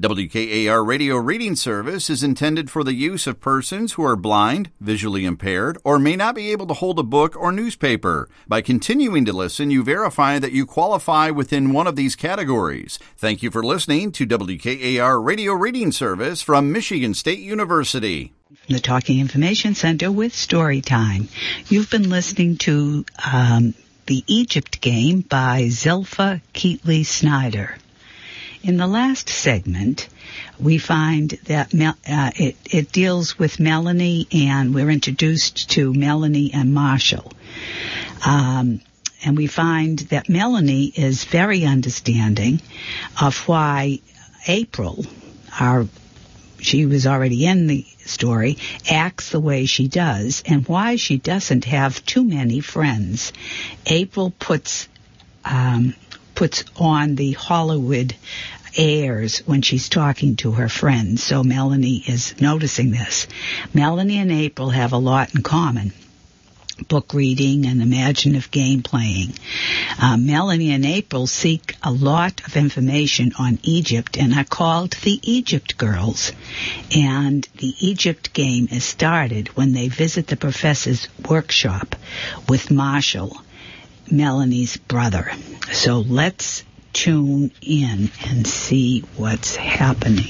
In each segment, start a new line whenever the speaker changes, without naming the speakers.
WKAR Radio Reading Service is intended for the use of persons who are blind, visually impaired, or may not be able to hold a book or newspaper. By continuing to listen, you verify that you qualify within one of these categories. Thank you for listening to WKAR Radio Reading Service from Michigan State University.
The Talking Information Center with Storytime. You've been listening to The Egypt Game by Zilpha Keatley Snyder. In the last segment, we find that it deals with Melanie, and we're introduced to Melanie and Marshall. And we find that Melanie is very understanding of why April, she was already in the story, acts the way she does, and why she doesn't have too many friends. April puts on the Hollywood airs when she's talking to her friends, so Melanie is noticing this. Melanie and April have a lot in common: book reading and imaginative game playing. Melanie and April seek a lot of information on Egypt and are called the Egypt Girls. And the Egypt game is started when they visit the professor's workshop with Marshall, Melanie's brother. So let's tune in and see what's happening.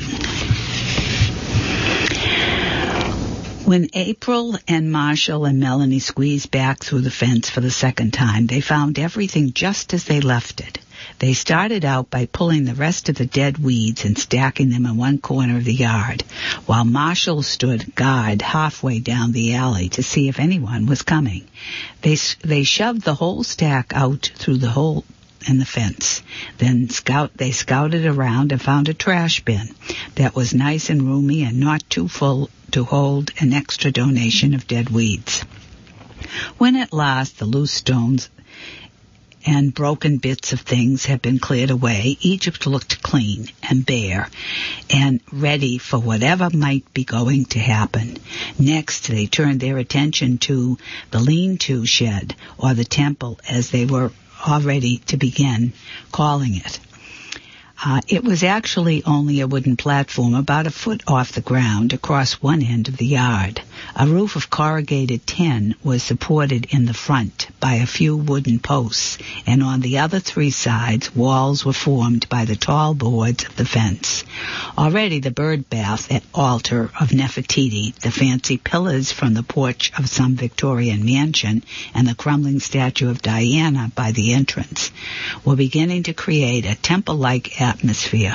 When April and Marshall and Melanie squeezed back through the fence for the second time, they found everything just as they left it. They started out by pulling the rest of the dead weeds and stacking them in one corner of the yard, while Marshall stood guard halfway down the alley to see if anyone was coming. They shoved the whole stack out through the hole in the fence. Then they scouted around and found a trash bin that was nice and roomy and not too full to hold an extra donation of dead weeds. When at last the loose stones and broken bits of things had been cleared away, Egypt looked clean and bare and ready for whatever might be going to happen. Next, they turned their attention to the lean-to shed, or the temple, as they were all ready to begin calling it. It was actually only a wooden platform about a foot off the ground across one end of the yard. A roof of corrugated tin was supported in the front by a few wooden posts, and on the other three sides, walls were formed by the tall boards of the fence. Already the bird bath at altar of Nefertiti, the fancy pillars from the porch of some Victorian mansion, and the crumbling statue of Diana by the entrance were beginning to create a temple-like atmosphere.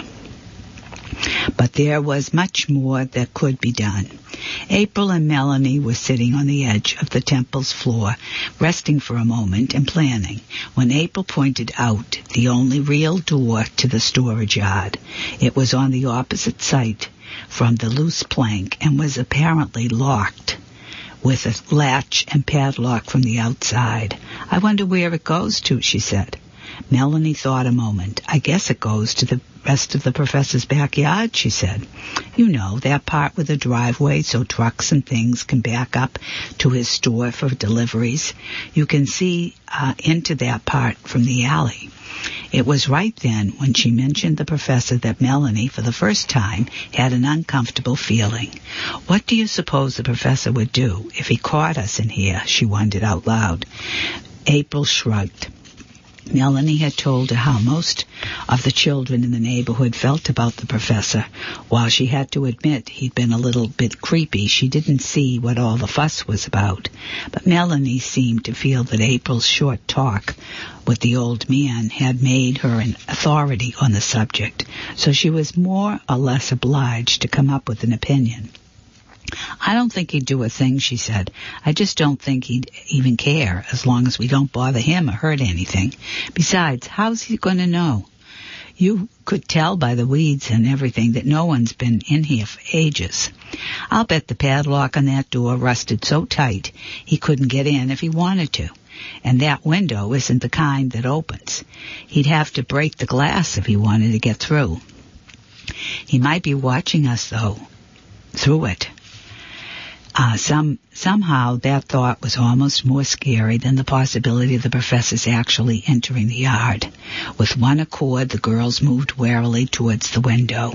But there was much more that could be done. April and Melanie were sitting on the edge of the temple's floor, resting for a moment and planning, when April pointed out the only real door to the storage yard. It was on the opposite side from the loose plank and was apparently locked with a latch and padlock from the outside. "I wonder where it goes to," she said. Melanie thought a moment. "I guess it goes to the rest of the professor's backyard," she said. "You know, that part with the driveway so trucks and things can back up to his store for deliveries. You can see into that part from the alley." It was right then, when she mentioned the professor, that Melanie, for the first time, had an uncomfortable feeling. "What do you suppose the professor would do if he caught us in here?" she wondered out loud. April shrugged. Melanie had told her how most of the children in the neighborhood felt about the professor. While she had to admit he'd been a little bit creepy, she didn't see what all the fuss was about. But Melanie seemed to feel that April's short talk with the old man had made her an authority on the subject, so she was more or less obliged to come up with an opinion. "I don't think he'd do a thing," she said. "I just don't think he'd even care, as long as we don't bother him or hurt anything. Besides, how's he going to know? You could tell by the weeds and everything that no one's been in here for ages. I'll bet the padlock on that door rusted so tight he couldn't get in if he wanted to. And that window isn't the kind that opens. He'd have to break the glass if he wanted to get through. He might be watching us, though, through it." Somehow that thought was almost more scary than the possibility of the professors actually entering the yard. With one accord, the girls moved warily towards the window.